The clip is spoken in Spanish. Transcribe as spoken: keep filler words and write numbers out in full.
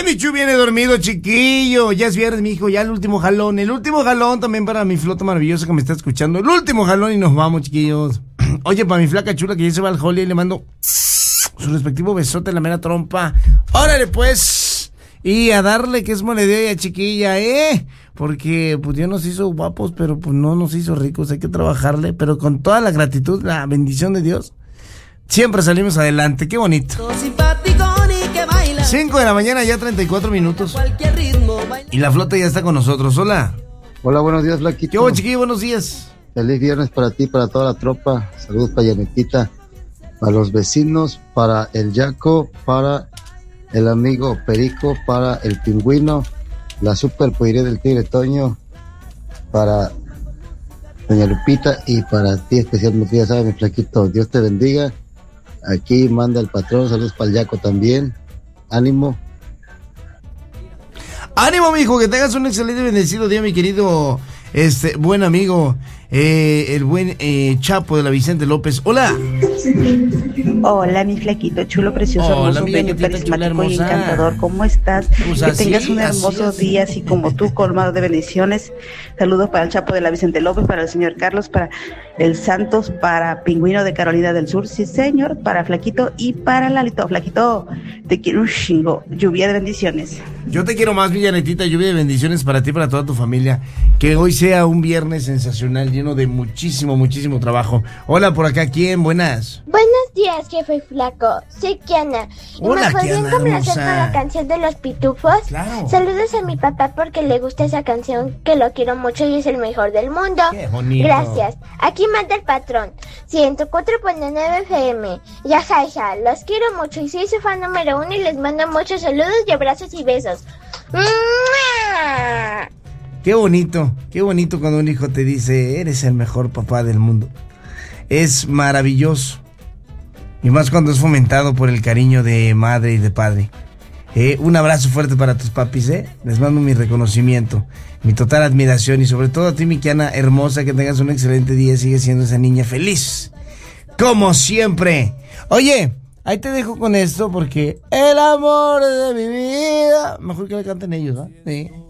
Michu viene dormido, chiquillo. Ya es viernes, mi hijo, ya el último jalón. El último jalón también para mi flota maravillosa que me está escuchando. El último jalón y nos vamos, chiquillos. Oye, para mi flaca chula que ya se va al Holly, le mando su respectivo besote en la mera trompa. Órale, pues. Y a darle que es monedilla, chiquilla, ¿eh? Porque pues Dios nos hizo guapos, pero pues no nos hizo ricos. Hay que trabajarle, pero con toda la gratitud, la bendición de Dios, siempre salimos adelante. Qué bonito. cinco de la mañana, ya treinta y cuatro minutos. Y la flota ya está con nosotros. Hola. Hola, buenos días, Flaquito. ¿Qué hubo, chiquillo? Buenos días. Feliz viernes para ti, para toda la tropa. Saludos para Yanetita, para los vecinos, para el Yaco, para el amigo Perico, para el Pingüino, la super poiré del Tigre Toño, para doña Lupita y para ti especialmente, ya sabes, mi Flaquito. Dios te bendiga. Aquí manda el patrón. Saludos para el Yaco también. Ánimo. Ánimo, mijo, que tengas un excelente y bendecido día, mi querido, este, buen amigo, eh, el buen eh, Chapo de la Vicente López. Hola. Hola, mi flaquito chulo, precioso, Hola, hermoso, bello, carismático y encantador. ¿Cómo estás? Pues que así, tengas un hermoso así, así. día, así como tú, colmado de bendiciones. Saludos para el Chapo de la Vicente López, para el señor Carlos, para el Santos, para Pingüino de Carolina del Sur, sí señor, para Flaquito y para Lalito. Flaquito, te quiero un chingo. Lluvia de bendiciones. Yo te quiero más, Villanetita. Lluvia de bendiciones para ti y para toda tu familia. Que hoy sea un viernes sensacional, lleno de muchísimo, muchísimo trabajo. Hola, por acá, ¿quién? Buenas. Buenos días, jefe flaco. Soy Kiana. ¿Y Hola, me podrían Kiana, complacer con hermosa. la canción de los pitufos? Claro. Saludos a mi papá porque le gusta esa canción, que lo quiero mucho y es el mejor del mundo. Qué bonito. Gracias. Aquí manda el patrón. ciento cuatro punto nueve F M. Ya, ja, ja. Los quiero mucho y soy su fan número uno y les mando muchos saludos y abrazos y besos. ¡Mua! Qué bonito, qué bonito cuando un hijo te dice, eres el mejor papá del mundo. Es maravilloso. Y más cuando es fomentado por el cariño de madre y de padre. Eh, un abrazo fuerte para tus papis, ¿eh? Les mando mi reconocimiento, mi total admiración y sobre todo a ti, mi Kiana hermosa, que tengas un excelente día. Sigue siendo esa niña feliz, como siempre. Oye, ahí te dejo con esto porque el amor de mi vida... Mejor que le canten ellos, ¿no? Sí.